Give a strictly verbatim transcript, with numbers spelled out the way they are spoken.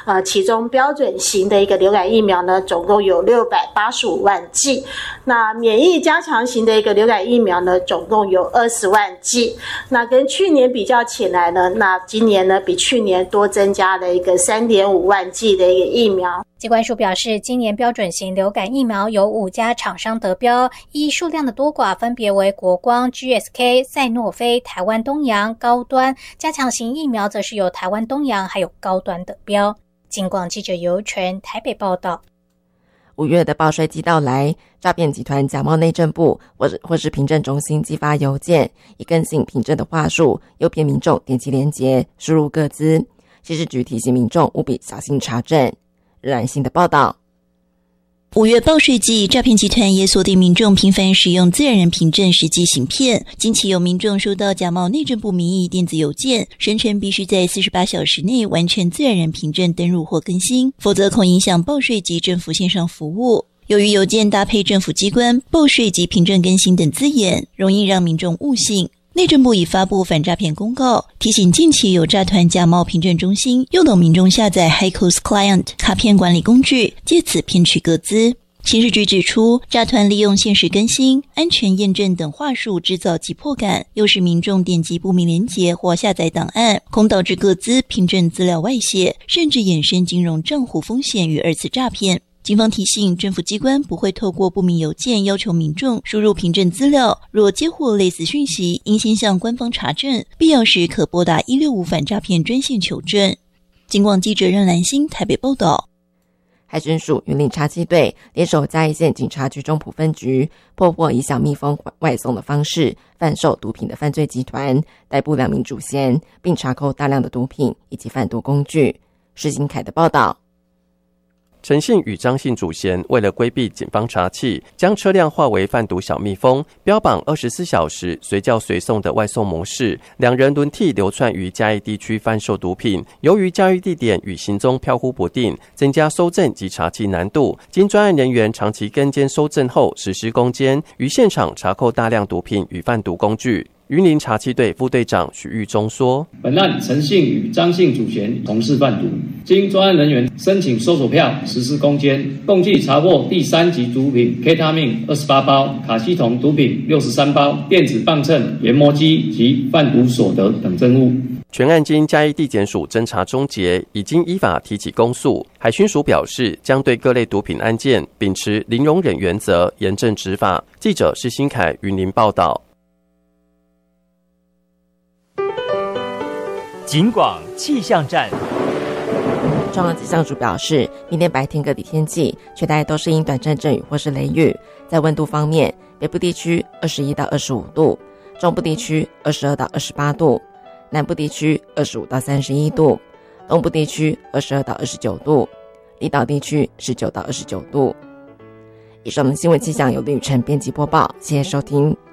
呃，其中标准型的一个流感疫苗呢，总共有六百八十五万剂。那免疫加强型的一个流感疫苗呢，总共有二十万剂。那跟去年比较起来呢，那今年呢比去年多增加了一个三点五万剂的一个疫苗。 疾管署表示，今年标准型流感疫苗有五家厂商得标，依数量的多寡分别为国光、G S K、赛诺菲、台湾东洋。高端加强型疫苗则是由台湾东洋还有高端得标。警广记者尤纯台北报道。 五月的报税季到来，诈骗集团假冒内政部或者或是凭证中心寄发邮件，以更新凭证的话术，诱骗民众点击连结输入个资。刑事局提醒民众务必小心查证。冉新的报道。 五月报税季，诈骗集团也锁定民众频繁使用自然人凭证实际行骗。近期有民众收到假冒内政部名义电子邮件，声称必须在四十八小时内完全自然人凭证登入或更新，否则恐影响报税及政府线上服务。由于邮件搭配政府机关、报税及凭证更新等字眼，容易让民众误信。内政部已发布反诈骗公告，提醒近期有诈团假冒凭证中心，诱导民众下载 HighCost Client 卡片管理工具，借此骗取个资。刑事局指出，诈团利用限时更新、安全验证等话术制造急迫感，诱使民众点击不明连结或下载档案，恐导致个资、凭证资料外泄，甚至衍生金融账户风险与二次诈骗。警方提醒，政府机关不会透过不明邮件要求民众输入凭证资料，若接获类似讯息，应先向官方查证，必要时可拨打一六五反诈骗专线求证。警广记者任兰心台北报道。 海巡署云林查缉队联手嘉义县警察局中埔分局，破获以小蜜蜂外送的方式贩售毒品的犯罪集团，逮捕两名主嫌，并查扣大量的毒品以及贩毒工具。施新凯的报道。 陈姓与张姓主嫌为了规避警方查缉，将车辆化为贩毒小蜜蜂，标榜二十四小时随叫随送的外送模式。两人轮替流窜于嘉义地区贩售毒品，由于交易地点与行踪飘忽不定，增加搜证及查缉难度。经专案人员长期跟监搜证后，实施攻坚，于现场查扣大量毒品与贩毒工具。云林查缉队副队长许玉忠说， 本案陈姓与张姓主嫌同事贩毒，经专案人员申请搜索票实施攻坚，共计查获第三级毒品 K 他命二十八包、卡西酮毒品六十三包、电子磅秤、研磨机及贩毒所得等证物。 全案经嘉义地检署侦查终结，已经依法提起公诉。海巡署表示，将对各类毒品案件秉持零容忍原则，严正执法。记者施新凯云林报道。 警广气象站。 中央气象署表示，明天白天各地天气全台都是因短暂阵雨或是雷雨。在温度方面，北部地区二十一到二十五度，中部地区二十二到二十八度，南部地区二十五到三十一度，东部地区二十二到二十九度，离岛地区十九到二十九度。以上的新闻气象由吕晨编辑播报，谢谢收听。